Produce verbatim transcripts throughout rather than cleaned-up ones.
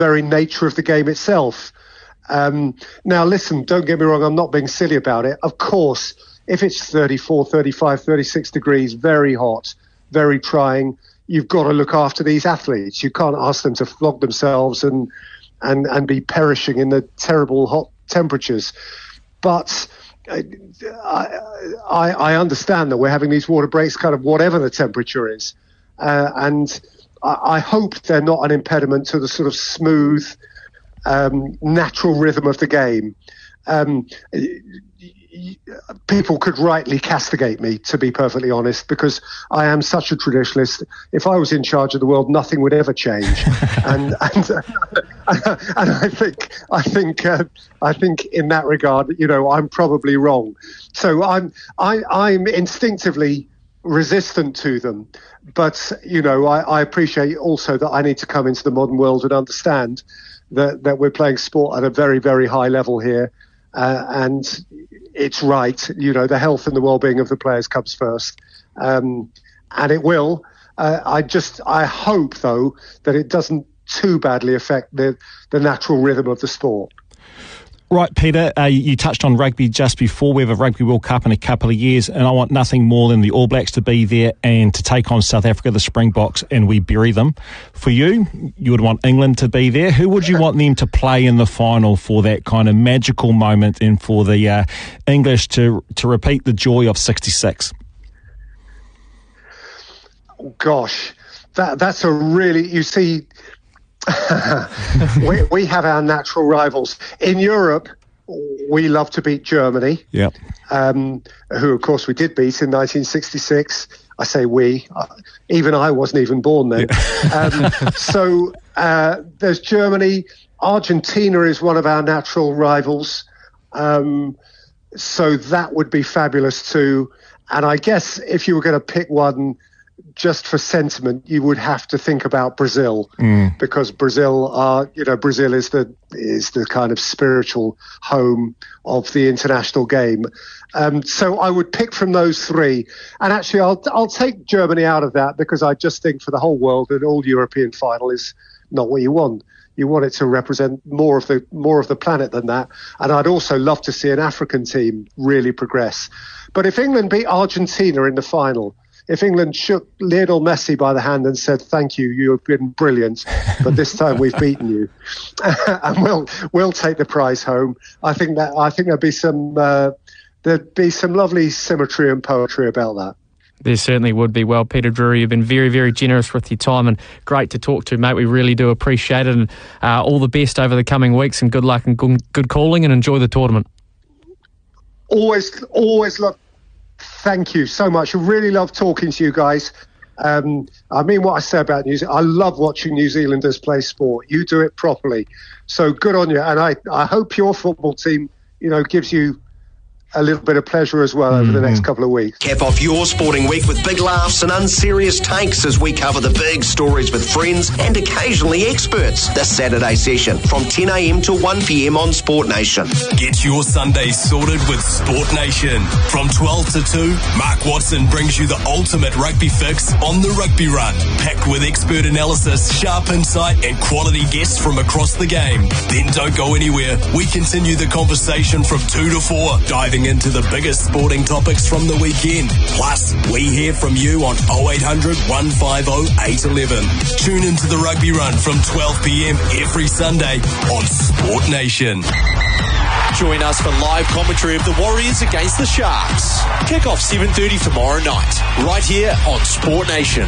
very nature of the game itself. Um, now, listen, don't get me wrong, I'm not being silly about it. Of course, if it's thirty-four, thirty-five, thirty-six degrees, very hot, very trying, you've got to look after these athletes. You can't ask them to flog themselves and and, and be perishing in the terrible hot temperatures. But I, I, I understand that we're having these water breaks kind of whatever the temperature is. Uh, and I, I hope they're not an impediment to the sort of smooth, um, natural rhythm of the game. Um, people could rightly castigate me, to be perfectly honest, because I am such a traditionalist. If I was in charge of the world, nothing would ever change. and and, and I think I think uh, I think in that regard, you know, I'm probably wrong. So I'm I, I'm instinctively resistant to them, but you know, I, I appreciate also that I need to come into the modern world and understand that that we're playing sport at a very, very high level here. Uh, and it's right, you know, the health and the well-being of the players comes first. Um, and it will. Uh, I just, I hope, though, that it doesn't too badly affect the, the natural rhythm of the sport. Right, Peter, uh, you touched on rugby just before. We have a Rugby World Cup in a couple of years, and I want nothing more than the All Blacks to be there and to take on South Africa, the Springboks, and we bury them. For you, you would want England to be there. Who would you want them to play in the final for that kind of magical moment and for the uh, English to to repeat the joy of sixty-six? Oh, gosh, that that's a really, you see... we, we have our natural rivals in Europe. We love to beat Germany, yep. um, who of course we did beat in nineteen sixty-six. I say we, uh, even I wasn't even born then. um, so uh, there's Germany. Argentina is one of our natural rivals, um, so that would be fabulous too. And I guess if you were going to pick one just for sentiment, you would have to think about Brazil, mm. because Brazil are, you know, Brazil is the is the kind of spiritual home of the international game. Um, so I would pick from those three, and actually I'll I'll take Germany out of that because I just think for the whole world an all European final is not what you want. You want it to represent more of the more of the planet than that. And I'd also love to see an African team really progress. But if England beat Argentina in the final, if England shook Lionel Messi by the hand and said, "Thank you, you have been brilliant, but this time we've beaten you," and we'll we'll take the prize home, I think that I think there'd be some uh, there'd be some lovely symmetry and poetry about that. There certainly would be. Well, Peter Drury, you've been very, very generous with your time and great to talk to, mate. We really do appreciate it, and uh, all the best over the coming weeks, and good luck and good calling, and enjoy the tournament. Always, always look. Thank you so much. I really love talking to you guys. Um, I mean what I say about New Zealand. I love watching New Zealanders play sport. You do it properly. So good on you. And I, I hope your football team, you know, gives you a little bit of pleasure as well over mm-hmm. the next couple of weeks. Cap off your sporting week with big laughs and unserious takes as we cover the big stories with friends and occasionally experts. This Saturday session from ten a.m. to one p.m. on Sport Nation. Get your Sunday sorted with Sport Nation. From twelve to two, Mark Watson brings you the ultimate rugby fix on the Rugby Run. Packed with expert analysis, sharp insight and quality guests from across the game. Then don't go anywhere. We continue the conversation from two to four, diving into the biggest sporting topics from the weekend. Plus, we hear from you on oh eight hundred, one five oh, eight one one. Tune into the Rugby Run from twelve p.m. every Sunday on Sport Nation. Join us for live commentary of the Warriors against the Sharks. Kick off seven thirty tomorrow night, right here on Sport Nation.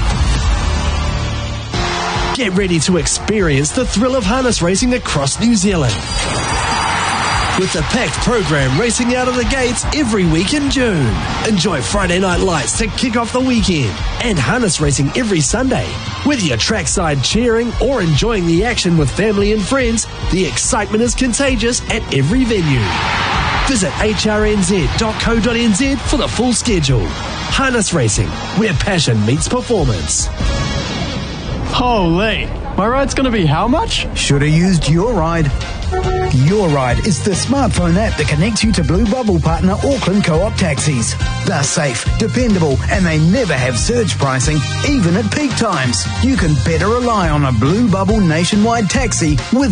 Get ready to experience the thrill of harness racing across New Zealand, with the packed program racing out of the gates every week in June. Enjoy Friday night lights to kick off the weekend and harness racing every Sunday. Whether you're trackside cheering or enjoying the action with family and friends, the excitement is contagious at every venue. Visit h r n z dot co dot n z for the full schedule. Harness racing, where passion meets performance. Holy, my ride's going to be how much? Should have used your ride. Book Your Ride is the smartphone app that connects you to Blue Bubble partner Auckland Co-op taxis. They're safe, dependable, and they never have surge pricing, even at peak times. You can better rely on a Blue Bubble nationwide taxi with